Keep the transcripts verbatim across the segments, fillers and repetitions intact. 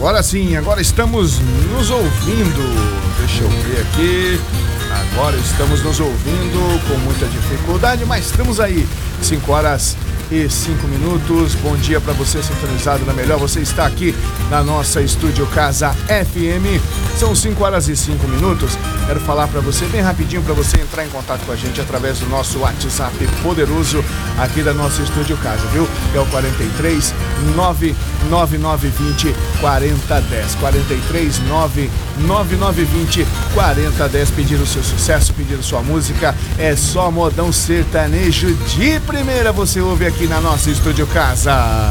Agora sim, agora estamos nos ouvindo. Deixa eu ver aqui. Agora estamos nos ouvindo com muita dificuldade, mas estamos aí. cinco horas e cinco minutos. Bom dia para você sintonizado na melhor. Você está aqui na nossa Estúdio Casa F M. São cinco horas e cinco minutos. Quero falar para você bem rapidinho para você entrar em contato com a gente através do nosso WhatsApp poderoso aqui da nossa Estúdio Casa, viu? Que é o quarenta e três, nove nove nove vinte, quarenta dez. quarenta e três, nove nove nove vinte, quarenta dez. Pedir o seu sucesso, pedir sua música. É só modão sertanejo de primeira. Você ouve aqui na nossa Estúdio Casa.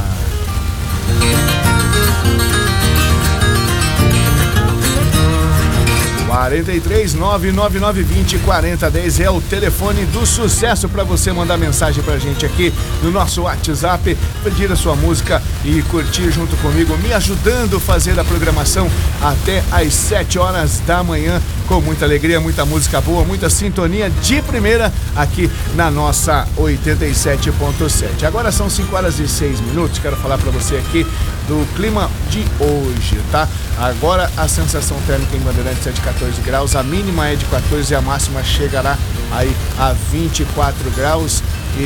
quarenta e três, nove nove nove vinte, quarenta dez é o telefone do sucesso para você mandar mensagem pra gente aqui no nosso WhatsApp, pedir a sua música e curtir junto comigo, me ajudando a fazer a programação até às sete horas da manhã, com muita alegria, muita música boa, muita sintonia de primeira aqui na nossa oitenta e sete ponto sete. Agora são cinco horas e seis minutos, quero falar para você aqui do clima de hoje, tá? Agora a sensação térmica em Bandeirantes é de quatorze graus, a mínima é de quatorze e a máxima chegará aí a vinte e quatro graus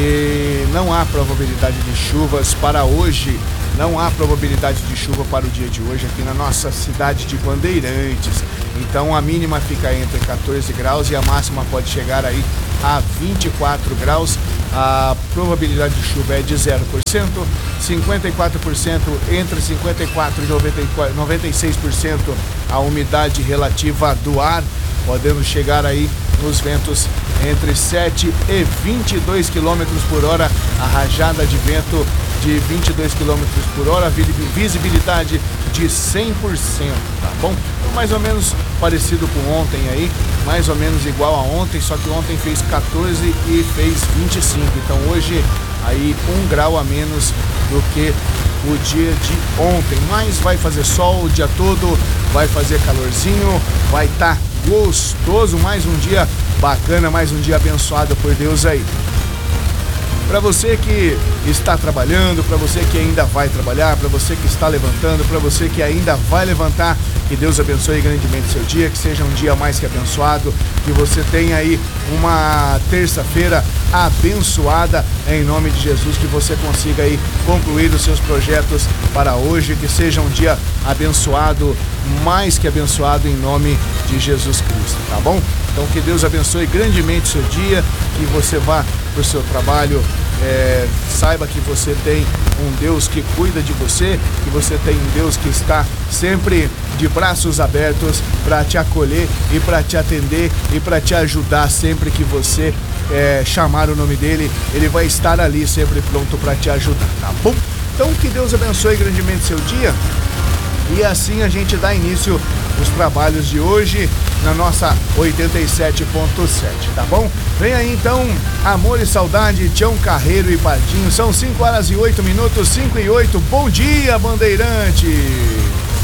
e não há probabilidade de chuvas para hoje. Não há probabilidade de chuva para o dia de hoje aqui na nossa cidade de Bandeirantes. Então a mínima fica entre quatorze graus e a máxima pode chegar aí a vinte e quatro graus. A probabilidade de chuva é de zero por cento, cinquenta e quatro por cento, entre cinquenta e quatro por cento e noventa e seis por cento a umidade relativa do ar, podendo chegar aí nos ventos entre sete e vinte e dois quilômetros por hora, a rajada de vento de vinte e dois quilômetros por hora, visibilidade de cem por cento, tá bom? Mais ou menos parecido com ontem aí, mais ou menos igual a ontem, só que ontem fez quatorze e fez vinte e cinco, então hoje aí um grau a menos do que o dia de ontem, mas vai fazer sol o dia todo, vai fazer calorzinho, vai estar tá gostoso, mais um dia bacana, mais um dia abençoado por Deus aí. Para você que está trabalhando, para você que ainda vai trabalhar, para você que está levantando, para você que ainda vai levantar, que Deus abençoe grandemente seu dia, que seja um dia mais que abençoado, que você tenha aí uma terça-feira abençoada em nome de Jesus, que você consiga aí concluir os seus projetos para hoje, que seja um dia abençoado, mais que abençoado em nome de Jesus Cristo, tá bom? Então que Deus abençoe grandemente seu dia, que você vá para o seu trabalho, é, saiba que você tem um Deus que cuida de você, que você tem um Deus que está sempre de braços abertos para te acolher e para te atender e para te ajudar sempre que você é, chamar o nome dele, ele vai estar ali sempre pronto para te ajudar, tá bom? Então que Deus abençoe grandemente seu dia. E assim a gente dá início aos trabalhos de hoje na nossa oitenta e sete ponto sete, tá bom? Vem aí então, Amor e Saudade, Tião Carreiro e Pardinho. São cinco horas e oito minutos, cinco e oito. Bom dia, Bandeirante!